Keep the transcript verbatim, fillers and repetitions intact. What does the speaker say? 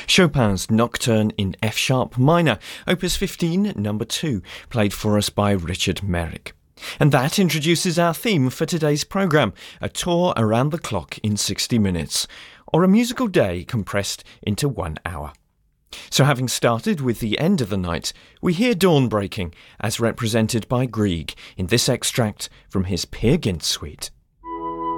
Chopin's Nocturne in F-sharp minor, opus fifteen, number two, played for us by Richard Merrick. And that introduces our theme for today's programme, a tour around the clock in sixty minutes, or a musical day compressed into one hour. So having started with the end of the night, we hear dawn breaking, as represented by Grieg in this extract from his Peer Gynt Suite.